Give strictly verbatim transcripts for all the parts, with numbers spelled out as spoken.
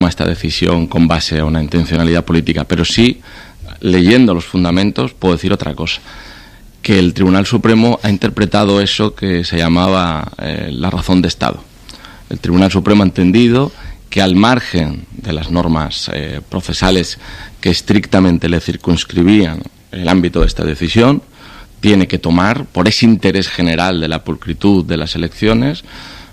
esta decisión con base a una intencionalidad política, pero sí, leyendo los fundamentos, puedo decir otra cosa, que el Tribunal Supremo ha interpretado eso que se llamaba eh, la razón de Estado. El Tribunal Supremo ha entendido que al margen de las normas eh, procesales que estrictamente le circunscribían el ámbito de esta decisión, tiene que tomar, por ese interés general de la pulcritud de las elecciones,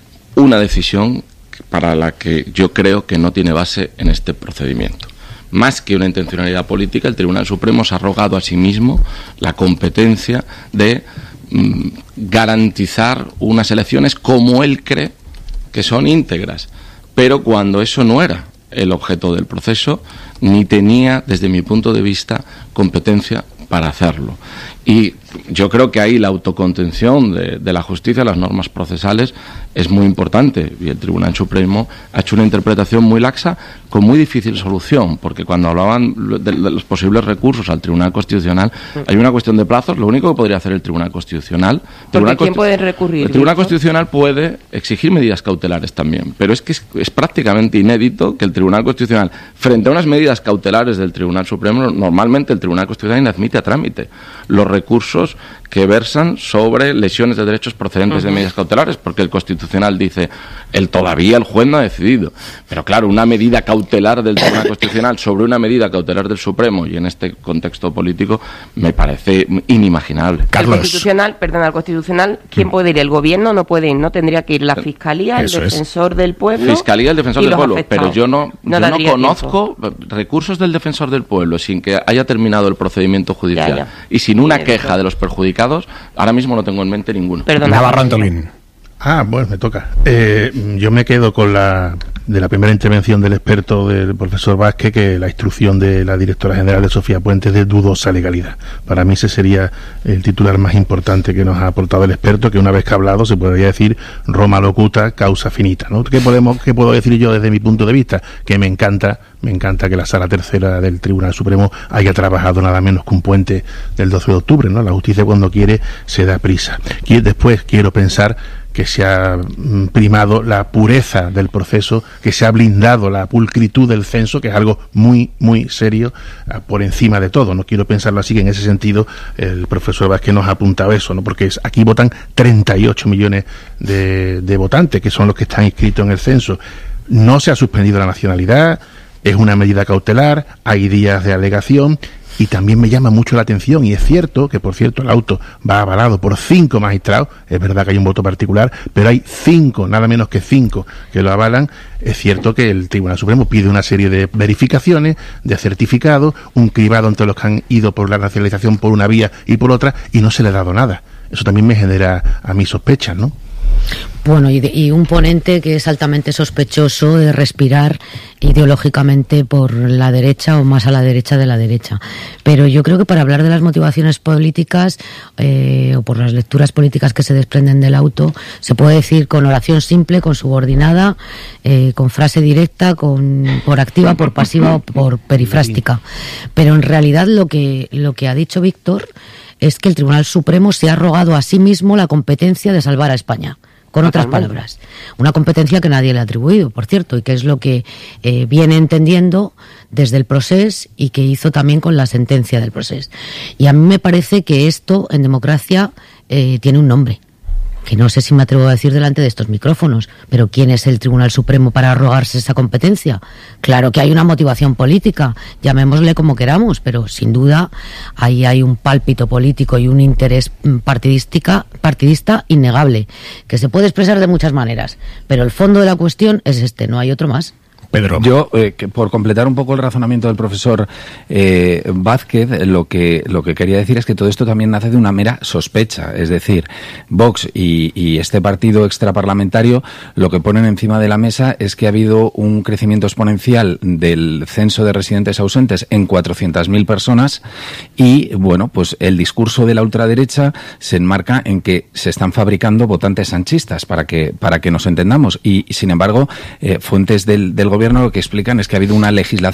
una decisión para la que yo creo que no tiene base en este procedimiento. Más que una intencionalidad política, el Tribunal Supremo se ha arrogado a sí mismo la competencia de mm, garantizar unas elecciones como él cree que son íntegras, pero cuando eso no era el objeto del proceso, ni tenía, desde mi punto de vista, competencia para hacerlo. Y yo creo que ahí la autocontención de, de la justicia, las normas procesales, es muy importante. Y el Tribunal Supremo ha hecho una interpretación muy laxa con muy difícil solución, porque cuando hablaban de, de los posibles recursos al Tribunal Constitucional, hay una cuestión de plazos. Lo único que podría hacer el Tribunal Constitucional... Tribunal ¿Quién puede recurrir? El Tribunal Constitucional puede exigir medidas cautelares también, pero es que es, es prácticamente inédito que el Tribunal Constitucional, frente a unas medidas cautelares del Tribunal Supremo, normalmente el Tribunal Constitucional inadmite a trámite los recursos que versan sobre lesiones de derechos procedentes uh-huh. de medidas cautelares, porque el Constitucional dice, el todavía el juez no ha decidido. Pero claro, una medida cautelar del Tribunal Constitucional sobre una medida cautelar del Supremo, y en este contexto político, me parece inimaginable. Carlos. El Constitucional, perdón, al Constitucional, ¿quién puede ir? El Gobierno no puede ir, ¿no? Tendría que ir la Fiscalía, Eso el Defensor es. del Pueblo. Fiscalía, el Defensor del Pueblo, afectados. pero yo no, no, yo no conozco tiempo. recursos del Defensor del Pueblo sin que haya terminado el procedimiento judicial. Ya, ya. Y sin una queja de los perjudicados, ahora mismo no tengo en mente ninguno. Perdón, Navarro Antolín. Ah, bueno, me toca. Eh, yo me quedo con la de la primera intervención del experto, del profesor Vázquez, que la instrucción de la directora general de Sofía Puente es de dudosa legalidad. Para mí ese sería el titular más importante que nos ha aportado el experto, que una vez que ha hablado se podría decir Roma locuta, causa finita, ¿no? ¿Qué podemos, qué puedo decir yo desde mi punto de vista? Que me encanta, me encanta que la Sala Tercera del Tribunal Supremo haya trabajado nada menos que un puente del doce de octubre, ¿no? La justicia cuando quiere se da prisa. Y después quiero pensar que se ha primado la pureza del proceso, que se ha blindado la pulcritud del censo, que es algo muy, muy serio, por encima de todo. No quiero pensarlo así, que en ese sentido el profesor Vázquez nos ha apuntado eso, ¿no? Porque es, aquí votan treinta y ocho millones de, de votantes, que son los que están inscritos en el censo. No se ha suspendido la nacionalidad, es una medida cautelar, hay días de alegación. Y también me llama mucho la atención, y es cierto que, por cierto, el auto va avalado por cinco magistrados, es verdad que hay un voto particular, pero hay cinco, nada menos que cinco, que lo avalan. Es cierto que el Tribunal Supremo pide una serie de verificaciones, de certificados, un cribado entre los que han ido por la nacionalización por una vía y por otra, y no se le ha dado nada. Eso también me genera a mí sospechas, ¿no? Bueno, y, de, y un ponente que es altamente sospechoso de respirar ideológicamente por la derecha o más a la derecha de la derecha. Pero yo creo que para hablar de las motivaciones políticas eh, o por las lecturas políticas que se desprenden del auto, se puede decir con oración simple, con subordinada, eh, con frase directa, con por activa, por pasiva o por perifrástica. Pero en realidad lo que, lo que ha dicho Víctor es que el Tribunal Supremo se ha arrogado a sí mismo la competencia de salvar a España. Con otras palabras, una competencia que nadie le ha atribuido, por cierto, y que es lo que eh, viene entendiendo desde el Procés y que hizo también con la sentencia del Procés. Y a mí me parece que esto en democracia eh, tiene un nombre, que no sé si me atrevo a decir delante de estos micrófonos, pero ¿quién es el Tribunal Supremo para arrogarse esa competencia? Claro que hay una motivación política, llamémosle como queramos, pero sin duda ahí hay un pálpito político y un interés partidística, partidista innegable, que se puede expresar de muchas maneras, pero el fondo de la cuestión es este, no hay otro más. Pedro. Yo, eh, que por completar un poco el razonamiento del profesor eh, Vázquez, lo que lo que quería decir es que todo esto también nace de una mera sospecha. Es decir, Vox y, y este partido extraparlamentario lo que ponen encima de la mesa es que ha habido un crecimiento exponencial del censo de residentes ausentes en cuatrocientas mil personas y, bueno, pues el discurso de la ultraderecha se enmarca en que se están fabricando votantes sanchistas, para que para que nos entendamos. Y, sin embargo, eh, fuentes del, del gobierno lo que explican es que ha habido una legislación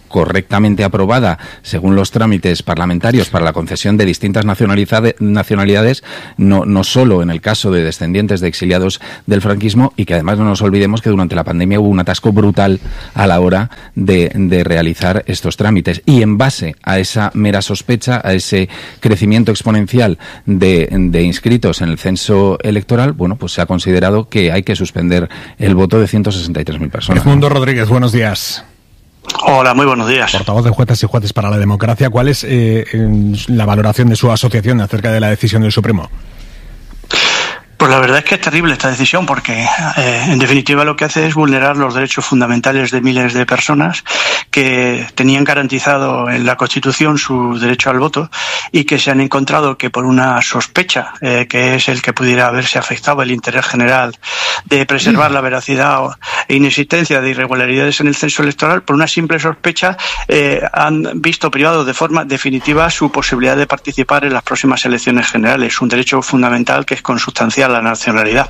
correctamente aprobada según los trámites parlamentarios para la concesión de distintas nacionalidades, no, no solo en el caso de descendientes de exiliados del franquismo, y que además no nos olvidemos que durante la pandemia hubo un atasco brutal a la hora de, de realizar estos trámites. Y en base a esa mera sospecha, a ese crecimiento exponencial de, de inscritos en el censo electoral, bueno, pues se ha considerado que hay que suspender el voto de ciento sesenta y tres mil personas. Edmundo Rodríguez, buenos días. Hola, muy buenos días. Portavoz de Jueces y Jueces para la Democracia. ¿Cuál es eh, la valoración de su asociación acerca de la decisión del Supremo? Pues la verdad es que es terrible esta decisión porque, eh, en definitiva, lo que hace es vulnerar los derechos fundamentales de miles de personas que tenían garantizado en la Constitución su derecho al voto y que se han encontrado que por una sospecha, eh, que es el que pudiera haberse afectado el interés general de preservar la veracidad e inexistencia de irregularidades en el censo electoral, por una simple sospecha, eh, han visto privado de forma definitiva su posibilidad de participar en las próximas elecciones generales, un derecho fundamental que es consustancial a la nacionalidad.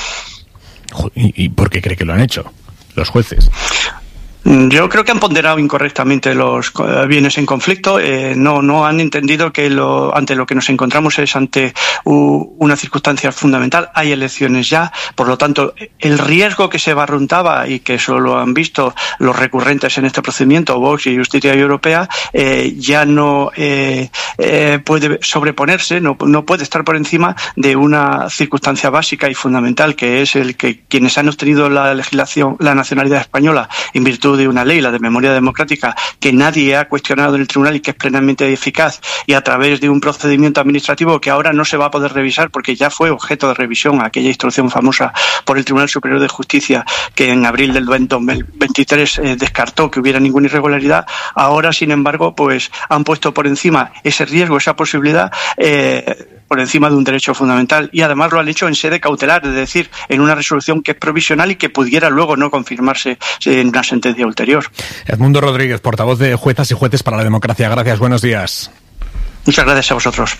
¿Y, y por qué cree que lo han hecho los jueces? Yo creo que han ponderado incorrectamente los bienes en conflicto. Eh, no, no han entendido que lo, ante lo que nos encontramos es ante u, una circunstancia fundamental. Hay elecciones ya, por lo tanto, el riesgo que se barruntaba y que eso lo han visto los recurrentes en este procedimiento, Vox y Justicia Europea, eh, ya no eh, eh, puede sobreponerse, no, no puede estar por encima de una circunstancia básica y fundamental, que es el que quienes han obtenido la legislación, la nacionalidad española en virtud de una ley, la de memoria democrática, que nadie ha cuestionado en el tribunal y que es plenamente eficaz, y a través de un procedimiento administrativo que ahora no se va a poder revisar porque ya fue objeto de revisión, aquella instrucción famosa por el Tribunal Superior de Justicia que en abril del dos mil veintitrés eh, descartó que hubiera ninguna irregularidad. Ahora, sin embargo, pues han puesto por encima ese riesgo, esa posibilidad, eh, por encima de un derecho fundamental, y además lo han hecho en sede cautelar, es decir, en una resolución que es provisional y que pudiera luego no confirmarse en una sentencia ulterior. Edmundo Rodríguez, portavoz de Juezas y Jueces para la Democracia. Gracias, buenos días. Muchas gracias a vosotros.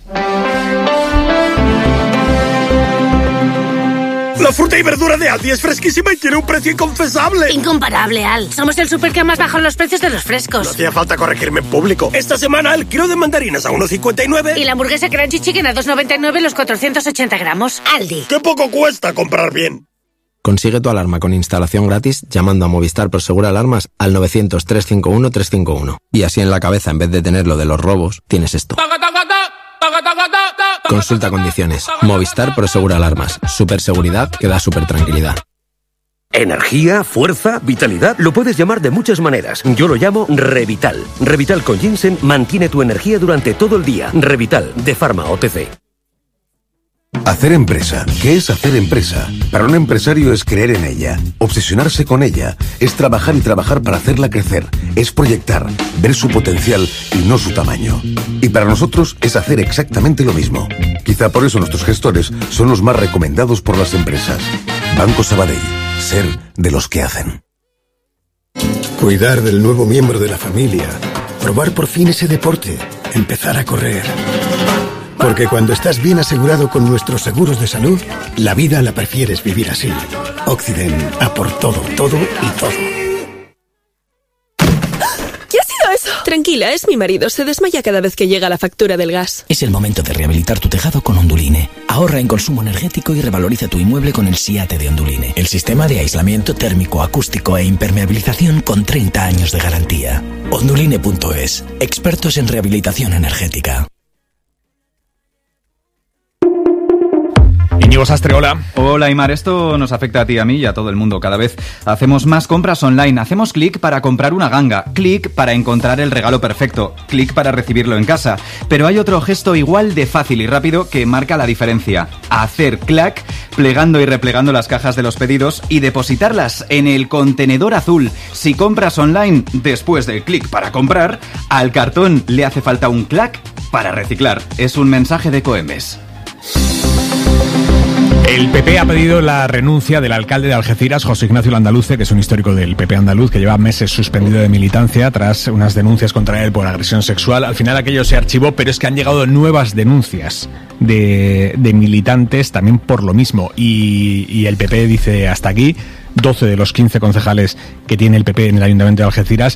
La fruta y verdura de Aldi es fresquísima y tiene un precio inconfesable. Incomparable, Al. Somos el súper que más bajan los precios de los frescos. No hacía falta corregirme en público. Esta semana el kilo de mandarinas a uno cincuenta y nueve. Y la hamburguesa Crunchy Chicken a dos noventa y nueve los cuatrocientos ochenta gramos. Aldi. ¡Qué poco cuesta comprar bien! Consigue tu alarma con instalación gratis llamando a Movistar Prosegur Alarmas al novecientos, trescientos cincuenta y uno, trescientos cincuenta y uno. Y así en la cabeza, en vez de tener lo de los robos, tienes esto. Consulta condiciones. Movistar Prosegur Alarmas. Superseguridad que da super tranquilidad. Energía, fuerza, vitalidad, lo puedes llamar de muchas maneras. Yo lo llamo Revital. Revital con ginseng mantiene tu energía durante todo el día. Revital, de Pharma O T C. Hacer empresa. ¿Qué es hacer empresa? Para un empresario es creer en ella, obsesionarse con ella, es trabajar y trabajar para hacerla crecer, es proyectar, ver su potencial y no su tamaño. Y para nosotros es hacer exactamente lo mismo. Quizá por eso nuestros gestores son los más recomendados por las empresas. Banco Sabadell. Ser de los que hacen. Cuidar del nuevo miembro de la familia. Probar por fin ese deporte. Empezar a correr. Porque cuando estás bien asegurado con nuestros seguros de salud, la vida la prefieres vivir así. Occident, a por todo, todo y todo. ¿Qué ha sido eso? Tranquila, es mi marido. Se desmaya cada vez que llega la factura del gas. Es el momento de rehabilitar tu tejado con Onduline. Ahorra en consumo energético y revaloriza tu inmueble con el SIATE de Onduline. El sistema de aislamiento térmico, acústico e impermeabilización con treinta años de garantía. Onduline punto es. Expertos en rehabilitación energética. Íñigo Sastre, hola. Hola, Aimar. Esto nos afecta a ti, a mí y a todo el mundo. Cada vez hacemos más compras online. Hacemos clic para comprar una ganga, clic para encontrar el regalo perfecto, clic para recibirlo en casa. Pero hay otro gesto igual de fácil y rápido que marca la diferencia. Hacer clac, plegando y replegando las cajas de los pedidos y depositarlas en el contenedor azul. Si compras online, después del clic para comprar, al cartón le hace falta un clac para reciclar. Es un mensaje de Coembes. El P P ha pedido la renuncia del alcalde de Algeciras, José Ignacio Landaluce, que es un histórico del P P andaluz, que lleva meses suspendido de militancia tras unas denuncias contra él por agresión sexual. Al final aquello se archivó, pero es que han llegado nuevas denuncias de, de militantes también por lo mismo. Y, y el P P dice hasta aquí, doce de los quince concejales que tiene el P P en el Ayuntamiento de Algeciras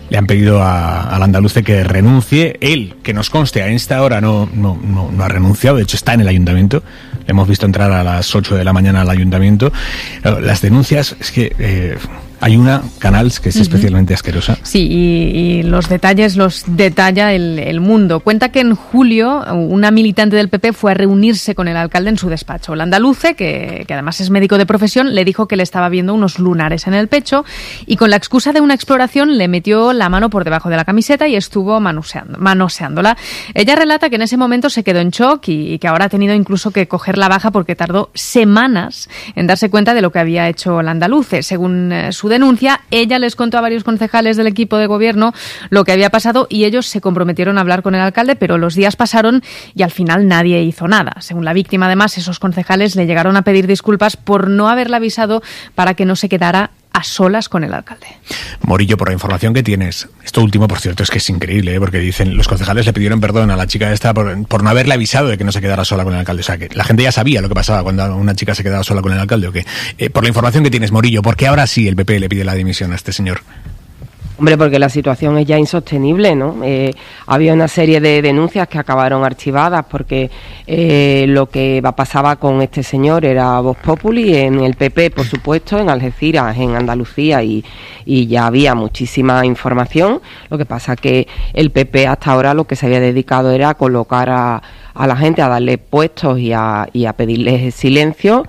le han pedido a, al andaluce que renuncie. Él, que nos conste, a esta hora no, no, no, no ha renunciado, de hecho está en el ayuntamiento. Le hemos visto entrar a las ocho de la mañana al ayuntamiento. Las denuncias, es que eh, hay una, Canals, que es uh-huh. especialmente asquerosa. Sí, y, y los detalles los detalla el, el Mundo. Cuenta que en julio una militante del P P fue a reunirse con el alcalde en su despacho. El andaluce, que, que además es médico de profesión, le dijo que le estaba viendo unos lunares en el pecho y con la excusa de una exploración le metió la mano por debajo de la camiseta y estuvo manoseando, manoseándola. Ella relata que en ese momento se quedó en shock y, y que ahora ha tenido incluso que coger la baja porque tardó semanas en darse cuenta de lo que había hecho el andaluce. Según eh, su denuncia, ella les contó a varios concejales del equipo de gobierno lo que había pasado y ellos se comprometieron a hablar con el alcalde, pero los días pasaron y al final nadie hizo nada. Según la víctima, además, esos concejales le llegaron a pedir disculpas por no haberla avisado para que no se quedara a solas con el alcalde. Morillo, por la información que tienes, esto último, por cierto, es que es increíble, ¿eh? Porque dicen, los concejales le pidieron perdón a la chica esta por, por no haberle avisado de que no se quedara sola con el alcalde. O sea, que la gente ya sabía lo que pasaba cuando una chica se quedaba sola con el alcalde, ¿o qué? Eh, por la información que tienes, Morillo, ¿por qué ahora sí el P P le pide la dimisión a este señor? Hombre, porque la situación es ya insostenible, ¿no? Eh, había una serie de denuncias que acabaron archivadas porque eh, lo que pasaba con este señor era Vox Populi en el P P, por supuesto, en Algeciras, en Andalucía, y, y ya había muchísima información. Lo que pasa que el P P hasta ahora lo que se había dedicado era a colocar a, a la gente, a darle puestos y a, y a pedirles silencio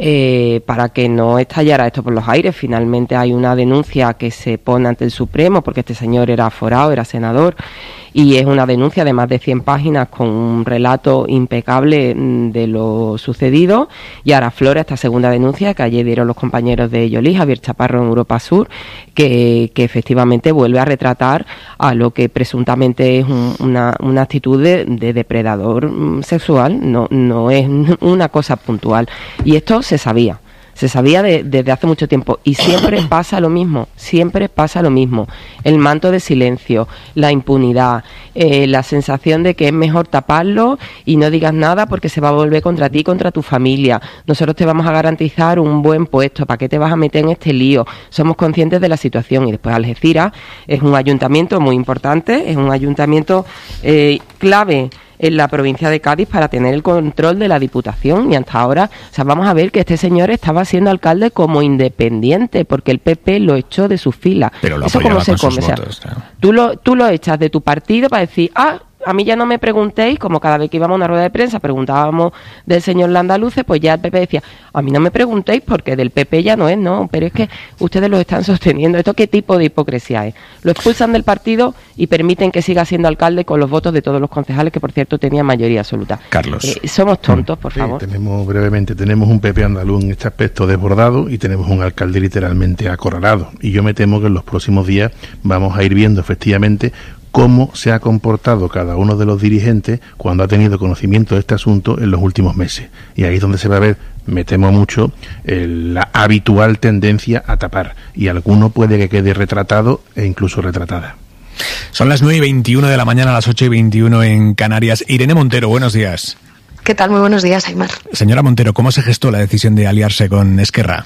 eh, para que no estallara esto por los aires. Finalmente hay una denuncia que se pone ante el Supremo porque este señor era aforado, era senador, y es una denuncia de más de cien páginas con un relato impecable de lo sucedido. Y ahora aflora esta segunda denuncia que ayer dieron los compañeros de Yolí, Javier Chaparro en Europa Sur, que, que efectivamente vuelve a retratar a lo que presuntamente es un, una, una actitud de, de depredador sexual, no, no es una cosa puntual. Y esto se sabía. Se sabía de, desde hace mucho tiempo y siempre pasa lo mismo, siempre pasa lo mismo. El manto de silencio, la impunidad, eh, la sensación de que es mejor taparlo y no digas nada porque se va a volver contra ti, contra tu familia. Nosotros te vamos a garantizar un buen puesto, ¿para qué te vas a meter en este lío? Somos conscientes de la situación. Y después Algeciras es un ayuntamiento muy importante, es un ayuntamiento eh, clave en la provincia de Cádiz para tener el control de la Diputación, y hasta ahora, o sea, vamos a ver que este señor estaba siendo alcalde como independiente porque el P P lo echó de sus filas. Pero lo Eso como se come, o sea, votos, claro. tú lo tú lo echas de tu partido para decir, ah, a mí ya no me preguntéis, como cada vez que íbamos a una rueda de prensa preguntábamos del señor Landaluce, pues ya el P P decía, a mí no me preguntéis porque del P P ya no es, no, pero es que ustedes lo están sosteniendo. ¿Esto qué tipo de hipocresía es? Lo expulsan del partido y permiten que siga siendo alcalde con los votos de todos los concejales, que por cierto tenían mayoría absoluta. Carlos. Eh, somos tontos, por sí, favor. Tenemos brevemente, tenemos un P P andaluz en este aspecto desbordado y tenemos un alcalde literalmente acorralado. Y yo me temo que en los próximos días vamos a ir viendo efectivamente cómo se ha comportado cada uno de los dirigentes cuando ha tenido conocimiento de este asunto en los últimos meses. Y ahí es donde se va a ver, me temo mucho, eh, la habitual tendencia a tapar. Y alguno puede que quede retratado e incluso retratada. Son las nueve y veintiuno de la mañana, a las ocho y veintiuno en Canarias. Irene Montero, buenos días. ¿Qué tal? Muy buenos días, Aymar. Señora Montero, ¿cómo se gestó la decisión de aliarse con Esquerra?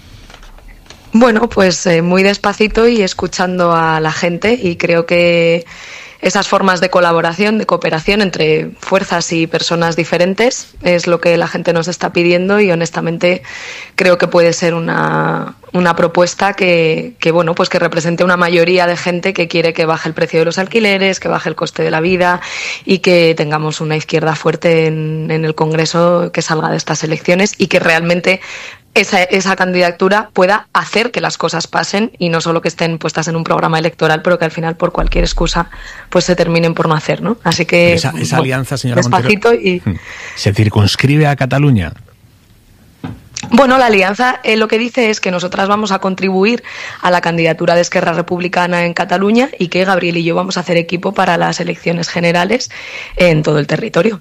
Bueno, pues eh, muy despacito y escuchando a la gente, y creo que esas formas de colaboración, de cooperación entre fuerzas y personas diferentes es lo que la gente nos está pidiendo, y honestamente creo que puede ser una, una propuesta que, que, bueno, pues que represente una mayoría de gente que quiere que baje el precio de los alquileres, que baje el coste de la vida y que tengamos una izquierda fuerte en, en el Congreso que salga de estas elecciones y que realmente Esa, esa candidatura pueda hacer que las cosas pasen y no solo que estén puestas en un programa electoral, pero que al final por cualquier excusa pues se terminen por no hacer, ¿no? Así que esa, esa bueno, alianza, señora despacito Montero, y ¿se circunscribe a Cataluña? Bueno, la alianza eh, lo que dice es que nosotras vamos a contribuir a la candidatura de Esquerra Republicana en Cataluña y que Gabriel y yo vamos a hacer equipo para las elecciones generales en todo el territorio.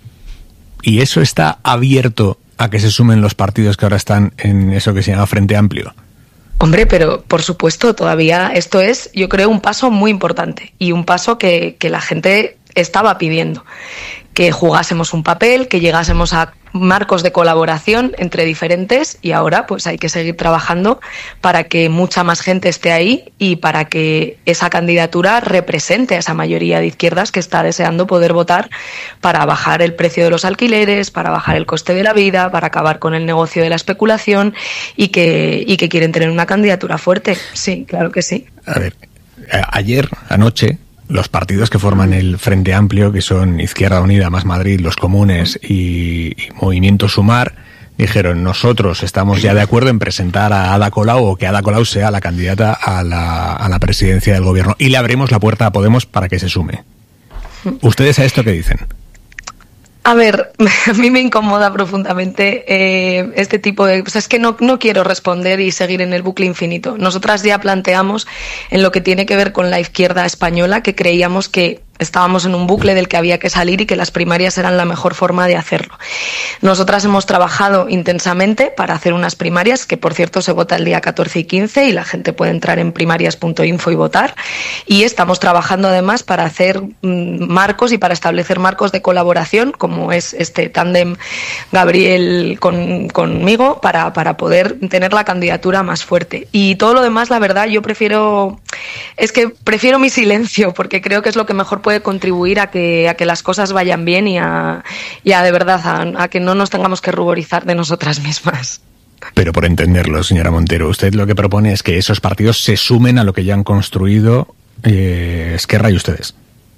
¿Y eso está abierto a que se sumen los partidos que ahora están en eso que se llama Frente Amplio? Hombre, pero por supuesto, todavía esto es, yo creo, un paso muy importante y un paso que, que la gente estaba pidiendo. Que jugásemos un papel, que llegásemos a marcos de colaboración entre diferentes, y ahora pues hay que seguir trabajando para que mucha más gente esté ahí y para que esa candidatura represente a esa mayoría de izquierdas que está deseando poder votar para bajar el precio de los alquileres, para bajar el coste de la vida, para acabar con el negocio de la especulación y que, y que quieren tener una candidatura fuerte. Sí, claro que sí. A ver, ayer, anoche, los partidos que forman el Frente Amplio, que son Izquierda Unida, Más Madrid, Los Comunes y, y Movimiento Sumar, dijeron: nosotros estamos ya de acuerdo en presentar a Ada Colau, o que Ada Colau sea la candidata a la, a la presidencia del gobierno, y le abrimos la puerta a Podemos para que se sume. ¿Ustedes a esto qué dicen? A ver, a mí me incomoda profundamente eh, este tipo de... Pues es que no, no quiero responder y seguir en el bucle infinito. Nosotras ya planteamos en lo que tiene que ver con la izquierda española que creíamos que estábamos en un bucle del que había que salir y que las primarias eran la mejor forma de hacerlo. Nosotras hemos trabajado intensamente para hacer unas primarias, que por cierto se vota el día catorce y quince y la gente puede entrar en primarias punto info y votar, y estamos trabajando además para hacer mmm, marcos y para establecer marcos de colaboración, como es este tándem Gabriel con, conmigo, para, para poder tener la candidatura más fuerte. Y todo lo demás, la verdad, yo prefiero, es que prefiero mi silencio, porque creo que es lo que mejor puede contribuir a que, a que las cosas vayan bien y a, y a de verdad a, a que no nos tengamos que ruborizar de nosotras mismas. Pero por entenderlo, señora Montero, usted lo que propone es que esos partidos se sumen a lo que ya han construido eh, Esquerra y ustedes.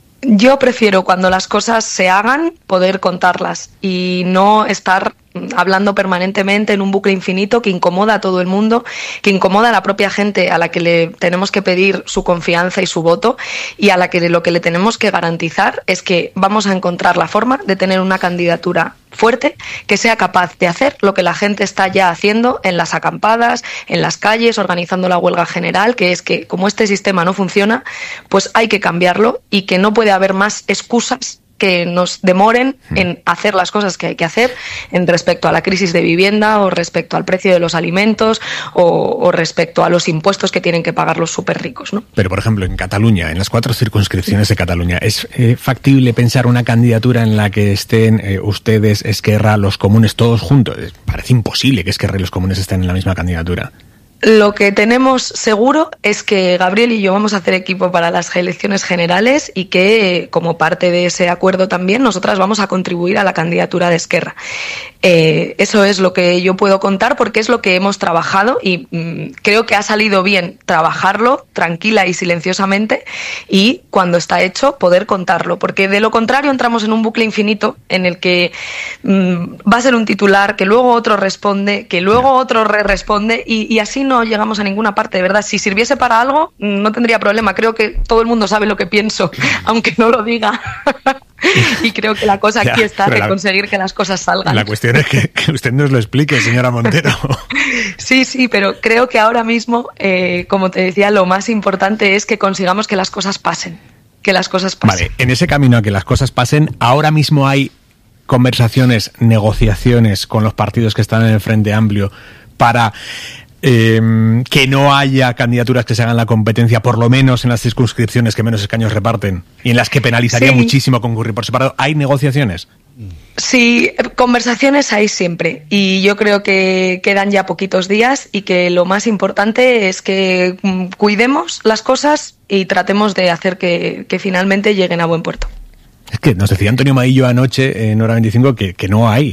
Yo prefiero, cuando las cosas se hagan, poder contarlas y no estar hablando permanentemente en un bucle infinito que incomoda a todo el mundo, que incomoda a la propia gente a la que le tenemos que pedir su confianza y su voto, y a la que lo que le tenemos que garantizar es que vamos a encontrar la forma de tener una candidatura fuerte que sea capaz de hacer lo que la gente está ya haciendo en las acampadas, en las calles, organizando la huelga general, que es que como este sistema no funciona, pues hay que cambiarlo y que no puede haber más excusas que nos demoren en hacer las cosas que hay que hacer en respecto a la crisis de vivienda, o respecto al precio de los alimentos, o, o respecto a los impuestos que tienen que pagar los súper ricos, ¿no? Pero, por ejemplo, en Cataluña, en las cuatro circunscripciones de Cataluña, ¿es eh, factible pensar una candidatura en la que estén eh, ustedes, Esquerra, Los Comunes, todos juntos? Parece imposible que Esquerra y Los Comunes estén en la misma candidatura. Lo que tenemos seguro es que Gabriel y yo vamos a hacer equipo para las elecciones generales y que, como parte de ese acuerdo también, nosotras vamos a contribuir a la candidatura de Esquerra. Eh, eso es lo que yo puedo contar, porque es lo que hemos trabajado y mmm, creo que ha salido bien trabajarlo tranquila y silenciosamente, y cuando está hecho poder contarlo, porque de lo contrario entramos en un bucle infinito en el que mmm, va a ser un titular que luego otro responde, que luego otro re responde y, y así no llegamos a ninguna parte, de verdad. Si sirviese para algo no tendría problema, creo que todo el mundo sabe lo que pienso, aunque no lo diga. Y creo que la cosa aquí ya, está de la, conseguir que las cosas salgan. La cuestión es que, que usted nos lo explique, señora Montero. Sí, sí, pero creo que ahora mismo, eh, como te decía, lo más importante es que consigamos que las cosas pasen. Que las cosas pasen. Vale, en ese camino a que las cosas pasen, ahora mismo hay conversaciones, negociaciones con los partidos que están en el Frente Amplio para... Eh, que no haya candidaturas que se hagan la competencia, por lo menos en las circunscripciones que menos escaños reparten y en las que penalizaría sí. muchísimo concurrir por separado. ¿Hay negociaciones? Sí, conversaciones hay siempre, y yo creo que quedan ya poquitos días y que lo más importante es que cuidemos las cosas y tratemos de hacer que, que finalmente lleguen a buen puerto. Es que nos decía Antonio Maillo anoche en Hora veinticinco que, que no hay.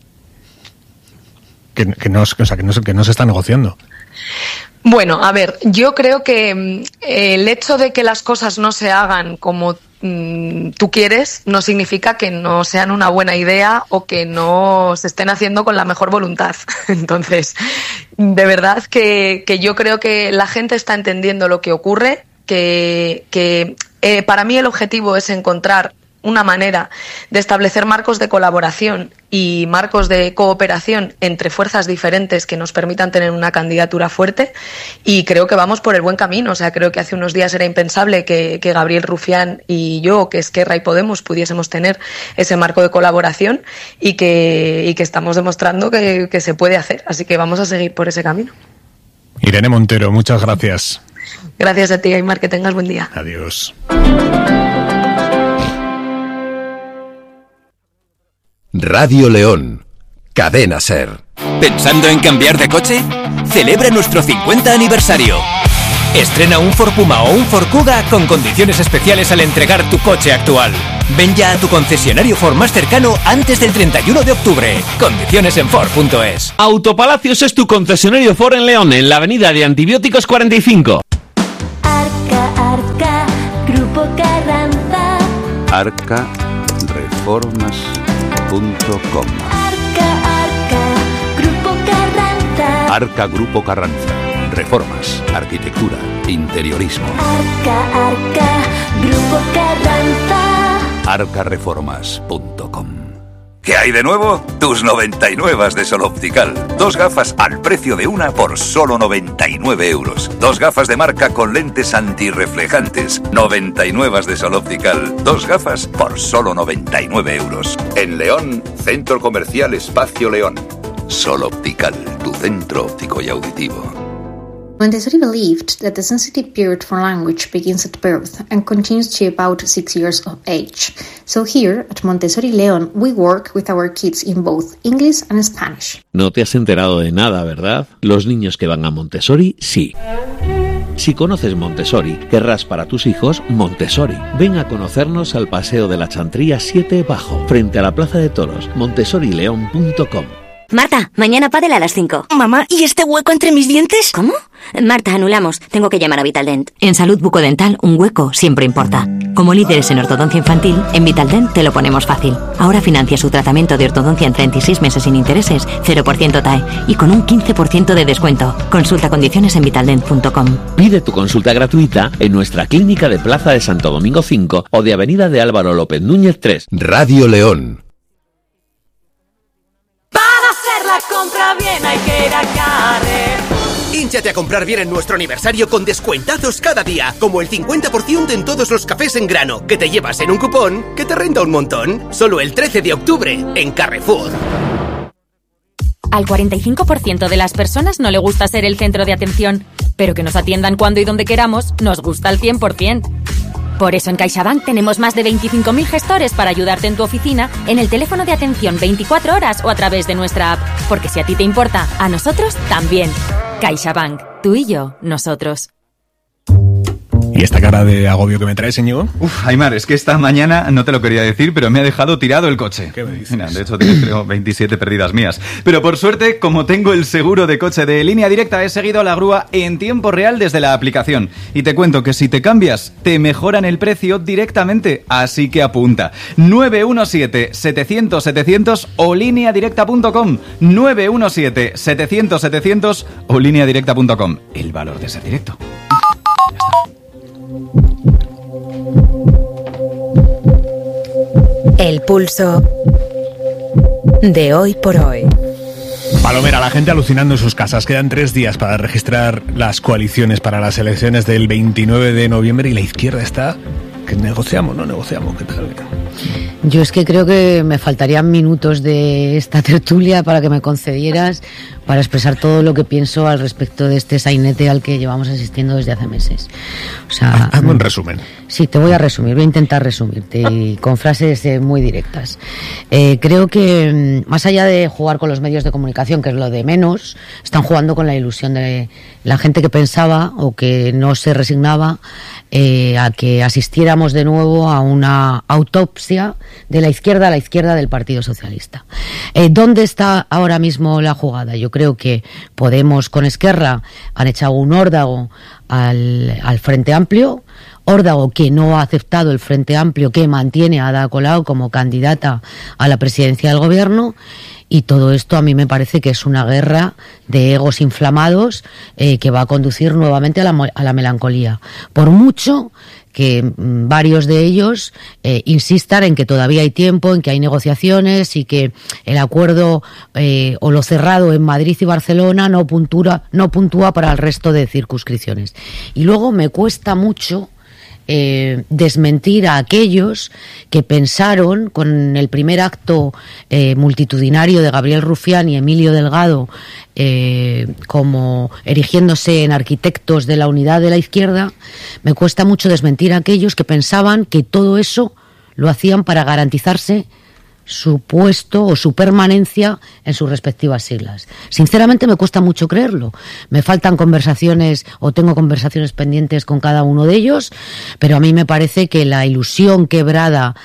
Que, que, no, o sea, que, no, que no se está negociando. Bueno, a ver, yo creo que eh, el hecho de que las cosas no se hagan como mm, tú quieres no significa que no sean una buena idea o que no se estén haciendo con la mejor voluntad. Entonces, de verdad que, que yo creo que la gente está entendiendo lo que ocurre, que, que eh, para mí el objetivo es encontrar una manera de establecer marcos de colaboración y marcos de cooperación entre fuerzas diferentes que nos permitan tener una candidatura fuerte, y creo que vamos por el buen camino. O sea, creo que hace unos días era impensable que, que Gabriel Rufián y yo, que Esquerra y Podemos, pudiésemos tener ese marco de colaboración y que, y que estamos demostrando que, que se puede hacer. Así que vamos a seguir por ese camino. Irene Montero, muchas gracias. Gracias a ti, Aymar, que tengas buen día. Adiós. Radio León, Cadena SER. ¿Pensando en cambiar de coche? Celebra nuestro cincuenta aniversario. Estrena un Ford Puma o un Ford Kuga con condiciones especiales al entregar tu coche actual. Ven ya a tu concesionario Ford más cercano antes del treinta y uno de octubre. Condiciones en Ford punto es. Autopalacios es tu concesionario Ford en León, en la avenida de Antibióticos cuarenta y cinco. Arca, Arca, Grupo Carranza. arca reformas punto com. Arca, Arca, Grupo Carranza. Arca Grupo Carranza. Reformas, arquitectura, interiorismo. Arca, Arca, Grupo Carranza. arca reformas punto com. ¿Qué hay de nuevo? Tus noventa y nueve de Sol Optical. Dos gafas al precio de una por solo noventa y nueve euros. Dos gafas de marca con lentes antirreflejantes. noventa y nueve de Sol Optical. Dos gafas por solo noventa y nueve euros. En León, Centro Comercial Espacio León. Sol Optical, tu centro óptico y auditivo. Montessori believed that the sensitive period for language begins at birth and continues to about six years of age. So here, at Montessori León, we work with our kids in both English and Spanish. No te has enterado de nada, ¿verdad? Los niños que van a Montessori, sí. Si conoces Montessori, querrás para tus hijos Montessori. Ven a conocernos al Paseo de la Chantría siete Bajo, frente a la Plaza de Toros, montessori león punto com. Marta, mañana pádel a las cinco. Mamá, ¿y este hueco entre mis dientes? ¿Cómo? Marta, anulamos. Tengo que llamar a Vitaldent. En salud bucodental, un hueco siempre importa. Como líderes en ortodoncia infantil, en Vitaldent te lo ponemos fácil. Ahora financia su tratamiento de ortodoncia en treinta y seis meses sin intereses, cero por ciento T A E y con un quince por ciento de descuento. Consulta condiciones en vitaldent punto com. Pide tu consulta gratuita en nuestra clínica de Plaza de Santo Domingo cinco o de Avenida de Álvaro López Núñez tres. Radio León. La compra bien hay que ir a Carrefour. Hínchate a comprar bien en nuestro aniversario con descuentazos cada día, como el cincuenta por ciento en todos los cafés en grano, que te llevas en un cupón que te renta un montón. Solo el trece de octubre en Carrefour. Al cuarenta y cinco por ciento de las personas no le gusta ser el centro de atención, pero que nos atiendan cuando y donde queramos nos gusta al cien por ciento. Por eso en CaixaBank tenemos más de veinticinco mil gestores para ayudarte en tu oficina, en el teléfono de atención veinticuatro horas o a través de nuestra app. Porque si a ti te importa, a nosotros también. CaixaBank, tú y yo, nosotros. ¿Y esta cara de agobio que me traes, Íñigo? Uf, Aymar, es que esta mañana, no te lo quería decir, pero me ha dejado tirado el coche. ¿Qué me dices? Mira, de hecho, tengo creo veintisiete perdidas mías. Pero por suerte, como tengo el seguro de coche de Línea Directa, he seguido a la grúa en tiempo real desde la aplicación. Y te cuento que si te cambias, te mejoran el precio directamente. Así que apunta. nueve uno siete, setecientos, setecientos o línea directa punto com. nueve uno siete, setecientos, setecientos o línea directa punto com. El valor de ser directo. El pulso de hoy por hoy. Palomera, la gente alucinando en sus casas. Quedan tres días para registrar las coaliciones para las elecciones del veintinueve de noviembre y la izquierda está... que negociamos, ¿no? Negociamos, ¿qué tal? Yo es que creo que me faltarían minutos de esta tertulia para que me concedieras para expresar todo lo que pienso al respecto de este sainete al que llevamos asistiendo desde hace meses. O sea, hazme un resumen. Sí, te voy a resumir, voy a intentar resumirte y con frases eh, muy directas. Eh, creo que más allá de jugar con los medios de comunicación, que es lo de menos, están jugando con la ilusión de la gente que pensaba o que no se resignaba eh, a que asistiéramos de nuevo a una autopsia de la izquierda a la izquierda del Partido Socialista. Eh, ¿Dónde está ahora mismo la jugada? Yo creo que Podemos con Esquerra han echado un órdago al, al Frente Amplio, órdago que no ha aceptado el Frente Amplio, que mantiene a Ada Colau como candidata a la presidencia del gobierno, y todo esto a mí me parece que es una guerra de egos inflamados eh, que va a conducir nuevamente a la, a la melancolía. Por mucho que mmm, varios de ellos eh, insistan en que todavía hay tiempo, en que hay negociaciones y que el acuerdo eh, o lo cerrado en Madrid y Barcelona no puntúa, no puntúa para el resto de circunscripciones. Y luego me cuesta mucho Eh, desmentir a aquellos que pensaron con el primer acto eh, multitudinario de Gabriel Rufián y Emilio Delgado eh, como erigiéndose en arquitectos de la unidad de la izquierda. Me cuesta mucho desmentir a aquellos que pensaban que todo eso lo hacían para garantizarse su puesto o su permanencia en sus respectivas siglas. Sinceramente me cuesta mucho creerlo. Me faltan conversaciones o tengo conversaciones pendientes con cada uno de ellos, pero a mí me parece que la ilusión quebrada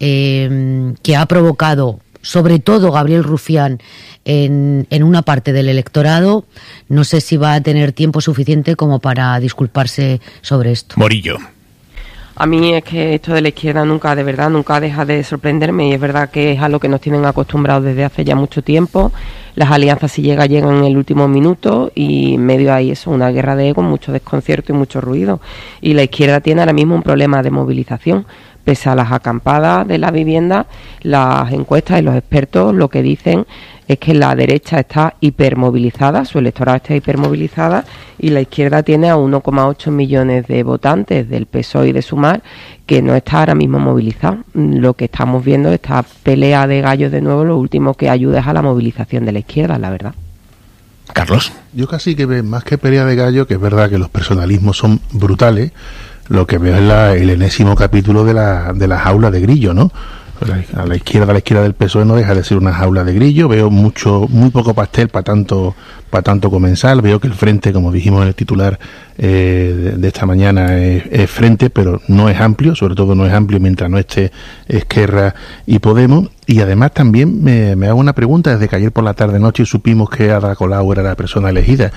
eh, que ha provocado sobre todo Gabriel Rufián en, en una parte del electorado, no sé si va a tener tiempo suficiente como para disculparse sobre esto. Morillo. A mí es que esto de la izquierda nunca, de verdad, nunca deja de sorprenderme, y es verdad que es a lo que nos tienen acostumbrados desde hace ya mucho tiempo. Las alianzas, si llega, llegan en el último minuto, y en medio hay eso, una guerra de ego, mucho desconcierto y mucho ruido. Y la izquierda tiene ahora mismo un problema de movilización. Pese a las acampadas de la vivienda, las encuestas y los expertos lo que dicen es que la derecha está hipermovilizada, su electorado está hipermovilizada, y la izquierda tiene a uno coma ocho millones de votantes del P S O E y de Sumar que no está ahora mismo movilizado. Lo que estamos viendo, esta pelea de gallos de nuevo, lo último que ayuda es a la movilización de la izquierda, la verdad. Carlos. Yo casi que veo más que pelea de gallo, que es verdad que los personalismos son brutales, lo que veo es la, el enésimo capítulo de la, de la jaula de grillo, ¿no? A la izquierda, a la izquierda del P S O E no deja de ser una jaula de grillo. Veo mucho, muy poco pastel para tanto, para tanto comensal. Veo que el frente, como dijimos en el titular eh, de, de esta mañana, es, es frente, pero no es amplio, sobre todo no es amplio mientras no esté Esquerra y Podemos. Y además también me, me hago una pregunta, desde que ayer por la tarde noche supimos que Ada Colau era la persona elegida.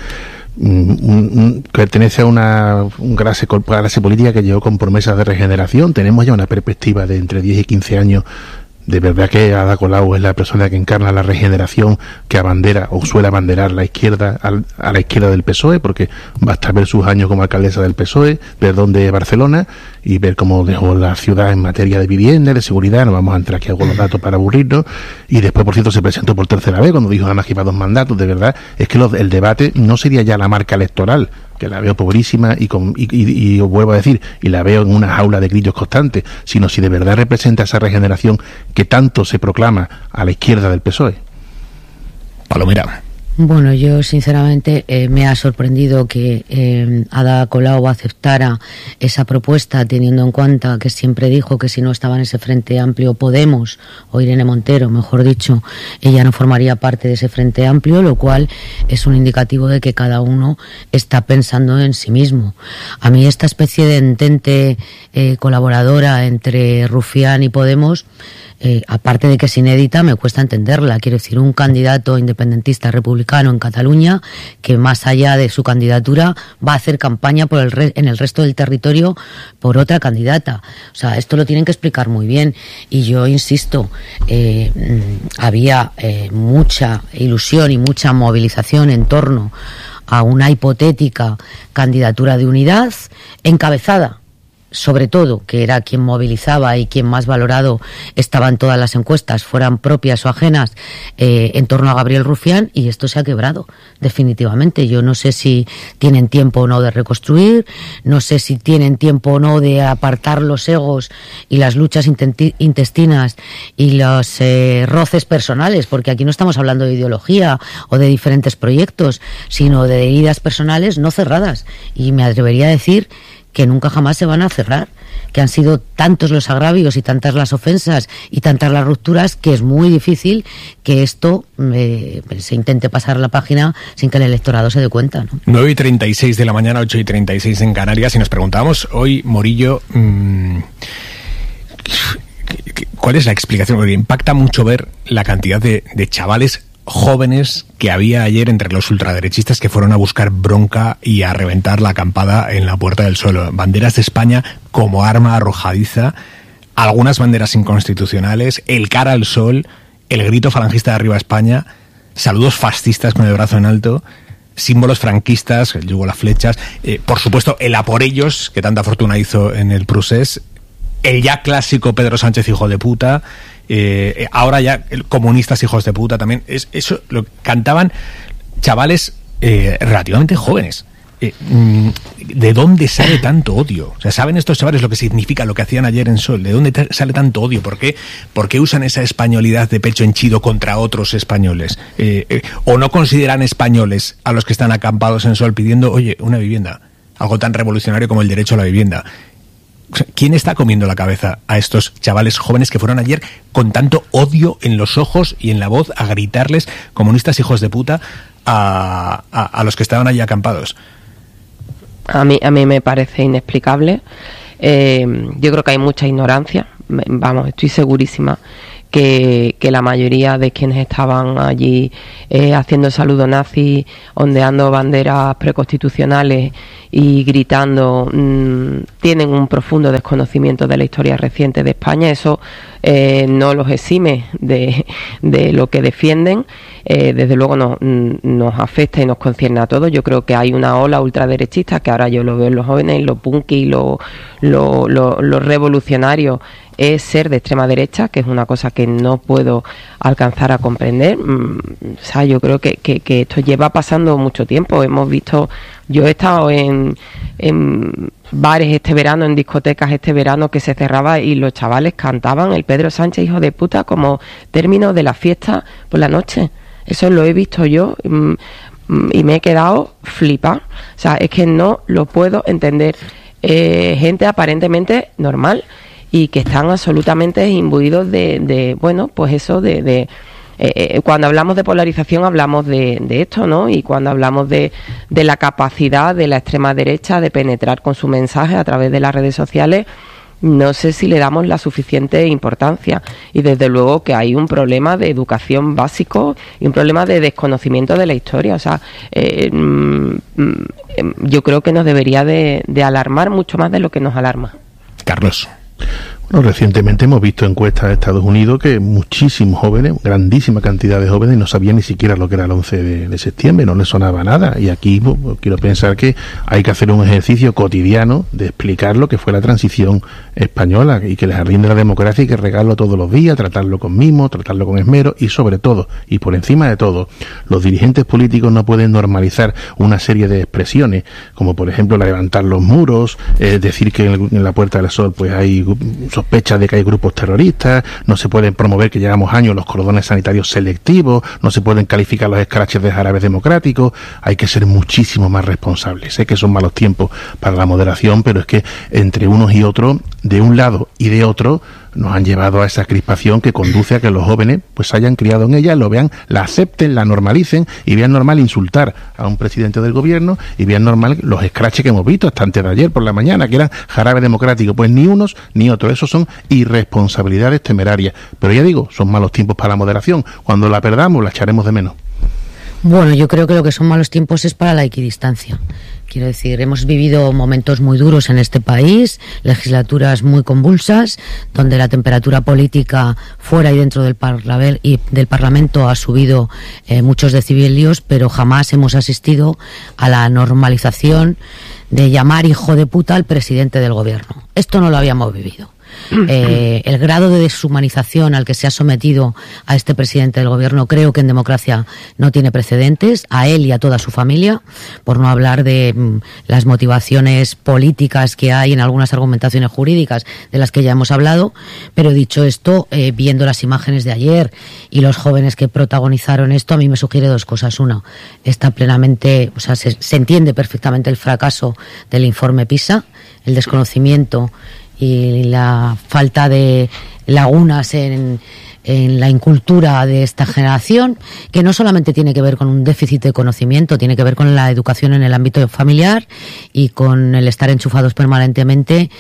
Pertenece a una un clase, clase política que llegó con promesas de regeneración. Tenemos ya una perspectiva de entre diez y quince años. De verdad que Ada Colau es la persona que encarna la regeneración que abandera o suele abanderar la izquierda al, a la izquierda del P S O E, porque basta ver sus años como alcaldesa del P S O E, ver dónde es Barcelona y ver cómo dejó la ciudad en materia de vivienda, de seguridad. No vamos a entrar aquí a los datos para aburrirnos. Y después, por cierto, se presentó por tercera vez cuando dijo nada más que iba dos mandatos. De verdad es que los, el debate no sería ya la marca electoral, que la veo pobrísima y, con, y, y, y os vuelvo a decir, y la veo en una jaula de grillos constantes, sino si de verdad representa esa regeneración que tanto se proclama a la izquierda del P S O E. Palomera. Bueno, yo sinceramente eh, me ha sorprendido que eh, Ada Colau aceptara esa propuesta, teniendo en cuenta que siempre dijo que si no estaba en ese Frente Amplio Podemos, o Irene Montero, mejor dicho, ella no formaría parte de ese Frente Amplio, lo cual es un indicativo de que cada uno está pensando en sí mismo. A mí esta especie de entente eh, colaboradora entre Rufián y Podemos, Eh, aparte de que es inédita, me cuesta entenderla. Quiero decir, un candidato independentista republicano en Cataluña que, más allá de su candidatura, va a hacer campaña por el re- en el resto del territorio por otra candidata. O sea, esto lo tienen que explicar muy bien. Y yo insisto, eh, había eh, mucha ilusión y mucha movilización en torno a una hipotética candidatura de unidad encabezada, sobre todo, que era quien movilizaba y quien más valorado estaba en todas las encuestas, fueran propias o ajenas, eh, en torno a Gabriel Rufián, y esto se ha quebrado, definitivamente. Yo no sé si tienen tiempo o no de reconstruir, no sé si tienen tiempo o no de apartar los egos y las luchas intenti- intestinas y los eh, roces personales, porque aquí no estamos hablando de ideología o de diferentes proyectos, sino de heridas personales no cerradas, y me atrevería a decir que nunca jamás se van a cerrar, que han sido tantos los agravios y tantas las ofensas y tantas las rupturas, que es muy difícil que esto eh, se intente pasar la página sin que el electorado se dé cuenta, ¿no? nueve y treinta y seis de la mañana, ocho y treinta y seis en Canarias, y nos preguntábamos hoy, Morillo, mmm, ¿cuál es la explicación? Porque impacta mucho ver la cantidad de, de chavales jóvenes que había ayer entre los ultraderechistas que fueron a buscar bronca y a reventar la acampada en la Puerta del Sol. Banderas de España como arma arrojadiza, algunas banderas inconstitucionales, el cara al sol, el grito falangista de arriba España, saludos fascistas con el brazo en alto, símbolos franquistas, el yugo, las flechas, eh, por supuesto el a por ellos, que tanta fortuna hizo en el Prusés, el ya clásico Pedro Sánchez hijo de puta, Eh, ahora ya comunistas hijos de puta también. Es, eso lo cantaban chavales eh, relativamente jóvenes. Eh, ¿De dónde sale tanto odio? O sea, ¿saben estos chavales lo que significa lo que hacían ayer en Sol? ¿De dónde sale tanto odio? ¿Por qué, ¿Por qué usan esa españolidad de pecho henchido contra otros españoles? Eh, eh, ¿O no consideran españoles a los que están acampados en Sol pidiendo, oye, una vivienda? Algo tan revolucionario como el derecho a la vivienda. ¿quién está comiendo la cabeza a estos chavales jóvenes que fueron ayer con tanto odio en los ojos y en la voz a gritarles comunistas hijos de puta a, a, a los que estaban allí acampados? A mí, a mí me parece inexplicable. Eh, yo creo que hay mucha ignorancia. Vamos, estoy segurísima que, que la mayoría de quienes estaban allí eh, haciendo el saludo nazi, ondeando banderas preconstitucionales y gritando, mmm, tienen un profundo desconocimiento de la historia reciente de España. Eso eh, no los exime de, de lo que defienden. Eh, desde luego nos, nos afecta y nos concierne a todos. Yo creo que hay una ola ultraderechista que ahora yo lo veo en los jóvenes, lo punky, lo, lo, lo, lo revolucionario es ser de extrema derecha, que es una cosa que no puedo alcanzar a comprender. Mm, o sea, yo creo que, que, que esto lleva pasando mucho tiempo. Hemos visto, yo he estado en, en bares este verano, en discotecas este verano que se cerraba y los chavales cantaban el Pedro Sánchez hijo de puta como término de la fiesta por la noche. Eso lo he visto yo mm, y me he quedado flipada. O sea, es que no lo puedo entender. Eh, gente aparentemente normal y que están absolutamente imbuidos de, de bueno, pues eso de... de eh, cuando hablamos de polarización hablamos de, de esto, ¿no? Y cuando hablamos de, de la capacidad de la extrema derecha de penetrar con su mensaje a través de las redes sociales, no sé si le damos la suficiente importancia. Y desde luego que hay un problema de educación básico y un problema de desconocimiento de la historia. O sea, eh, mm, yo creo que nos debería de, de alarmar mucho más de lo que nos alarma. Carlos. Bueno, recientemente hemos visto encuestas de Estados Unidos que muchísimos jóvenes, grandísima cantidad de jóvenes, no sabían ni siquiera lo que era el once de septiembre, no les sonaba nada. Y aquí pues, quiero pensar que hay que hacer un ejercicio cotidiano de explicar lo que fue la transición española y que les rinde la democracia y que regalarlo todos los días, tratarlo con mimo, tratarlo con esmero y sobre todo, y por encima de todo, los dirigentes políticos no pueden normalizar una serie de expresiones, como por ejemplo la levantar los muros, eh, decir que en, en la Puerta del Sol pues hay sospechas de que hay grupos terroristas, no se pueden promover que llevamos años los cordones sanitarios selectivos, no se pueden calificar los escraches de jarabes democráticos. Hay que ser muchísimo más responsables. Sé que son malos tiempos para la moderación, pero es que entre unos y otros, de un lado y de otro, nos han llevado a esa crispación que conduce a que los jóvenes pues se hayan criado en ella, lo vean, la acepten, la normalicen y vean normal insultar a un presidente del gobierno y vean normal los escraches que hemos visto hasta antes de ayer por la mañana, que eran jarabe democrático. Pues ni unos ni otros, esos son irresponsabilidades temerarias. Pero ya digo, son malos tiempos para la moderación. Cuando la perdamos la echaremos de menos. Bueno, yo creo que lo que son malos tiempos es para la equidistancia. Quiero decir, hemos vivido momentos muy duros en este país, legislaturas muy convulsas, donde la temperatura política fuera y dentro del, parla- y del Parlamento ha subido eh, muchos decibelios, pero jamás hemos asistido a la normalización de llamar hijo de puta al presidente del gobierno. Esto no lo habíamos vivido. Eh, el grado de deshumanización al que se ha sometido a este presidente del gobierno creo que en democracia no tiene precedentes, a él y a toda su familia, por no hablar de mm, las motivaciones políticas que hay en algunas argumentaciones jurídicas de las que ya hemos hablado. Pero dicho esto, eh, viendo las imágenes de ayer y los jóvenes que protagonizaron esto, a mí me sugiere dos cosas. Una, está plenamente, o sea, se, se entiende perfectamente el fracaso del informe PISA, el desconocimiento y la falta de lagunas en, en la incultura de esta generación, que no solamente tiene que ver con un déficit de conocimiento, tiene que ver con la educación en el ámbito familiar y con el estar enchufados permanentemente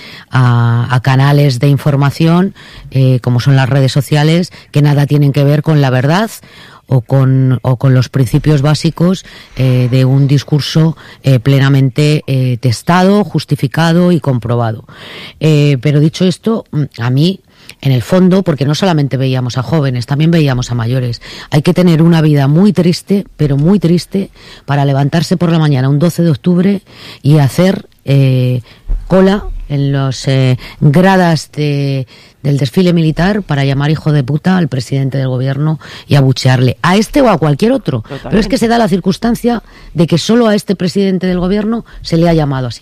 a, a canales de información, eh, como son las redes sociales, que nada tienen que ver con la verdad o con o con los principios básicos eh, de un discurso eh, plenamente eh, testado, justificado y comprobado. Eh, pero dicho esto, a mí, en el fondo, porque no solamente veíamos a jóvenes, también veíamos a mayores, hay que tener una vida muy triste, pero muy triste, para levantarse por la mañana un doce de octubre y hacer eh, cola en los eh, gradas de, del desfile militar para llamar hijo de puta al presidente del gobierno y abuchearle, a este o a cualquier otro. Totalmente. Pero es que se da la circunstancia de que solo a este presidente del gobierno se le ha llamado así.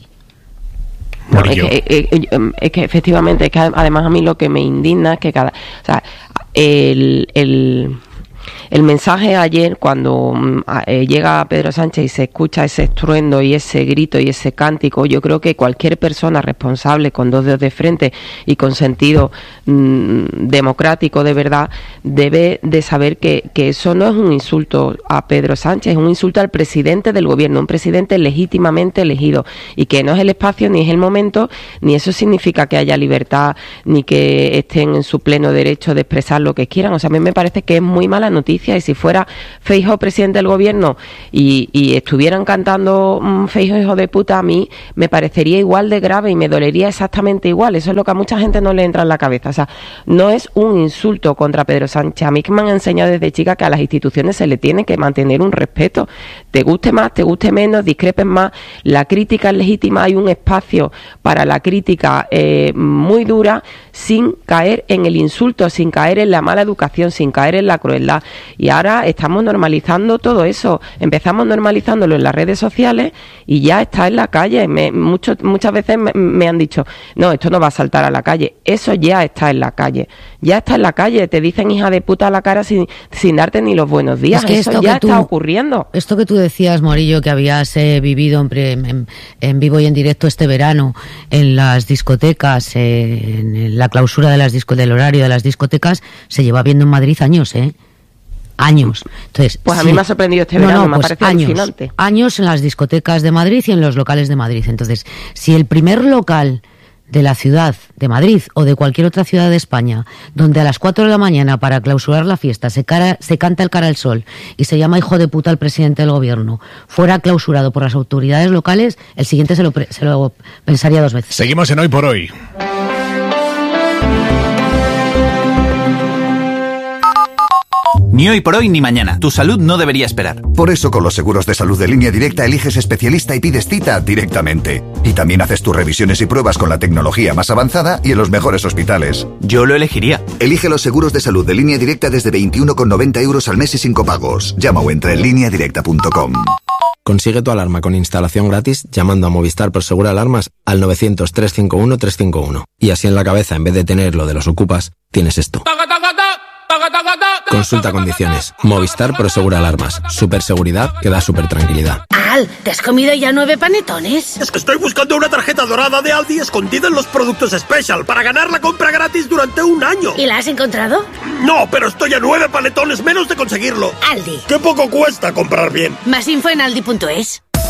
No, es, que, es, es, es que efectivamente, es que además a mí lo que me indigna es que cada, o sea, el, el el mensaje ayer cuando eh, llega Pedro Sánchez y se escucha ese estruendo y ese grito y ese cántico, yo creo que cualquier persona responsable con dos dedos de frente y con sentido mmm, democrático de verdad debe de saber que, que eso no es un insulto a Pedro Sánchez, es un insulto al presidente del gobierno, un presidente legítimamente elegido, y que no es el espacio ni es el momento, ni eso significa que haya libertad ni que estén en su pleno derecho de expresar lo que quieran. O sea, a mí me parece que es muy mala noticia, y si fuera Feijóo presidente del gobierno y, y estuvieran cantando mmm, Feijóo hijo de puta, a mí me parecería igual de grave y me dolería exactamente igual. Eso es lo que a mucha gente no le entra en la cabeza. O sea, no es un insulto contra Pedro Sánchez. A mí que me han enseñado desde chica que a las instituciones se le tiene que mantener un respeto, te guste más, te guste menos, discrepen más, la crítica es legítima, hay un espacio para la crítica eh, muy dura, sin caer en el insulto, sin caer en la mala educación, sin caer en la crueldad. Y ahora estamos normalizando todo eso, empezamos normalizándolo en las redes sociales y ya está en la calle. Me, mucho, muchas veces me, me han dicho, no, esto no va a saltar a la calle. Eso ya está en la calle, ya está en la calle, te dicen hija de puta a la cara sin, sin darte ni los buenos días. Es que eso ya tú, está ocurriendo. Esto que tú decías, Morillo, que habías eh, vivido en, en, en vivo y en directo este verano en las discotecas, eh, en la clausura de las disco, del horario de las discotecas, se lleva viendo en Madrid años, ¿eh? Años. Entonces, pues a sí, mí me ha sorprendido este no, verano, no, me pues ha parecido años, alucinante. Años en las discotecas de Madrid y en los locales de Madrid. Entonces, si el primer local de la ciudad de Madrid o de cualquier otra ciudad de España, donde a las cuatro de la mañana para clausurar la fiesta se, cara, se canta el cara al sol y se llama hijo de puta al presidente del gobierno, fuera clausurado por las autoridades locales, el siguiente se lo, se lo pensaría dos veces. Seguimos en Hoy por Hoy. Ni hoy por hoy ni mañana. Tu salud no debería esperar. Por eso con los seguros de salud de Línea Directa eliges especialista y pides cita directamente. Y también haces tus revisiones y pruebas con la tecnología más avanzada y en los mejores hospitales. Yo lo elegiría. Elige los seguros de salud de Línea Directa desde veintiuno con noventa euros al mes y sin copagos. Llama o entra en línea directa punto com. Consigue tu alarma con instalación gratis llamando a Movistar Prosegur Alarmas al novecientos, trescientos cincuenta y uno, trescientos cincuenta y uno. Y así en la cabeza, en vez de tener lo de los ocupas, tienes esto. Consulta condiciones. Movistar Prosegur Alarmas. Super seguridad que da super tranquilidad. Al, ¿te has comido ya nueve panetones? Es que estoy buscando una tarjeta dorada de Aldi escondida en los productos Special para ganar la compra gratis durante un año. ¿Y la has encontrado? No, pero estoy a nueve panetones menos de conseguirlo. Aldi. Qué poco cuesta comprar bien. Más info en aldi punto es.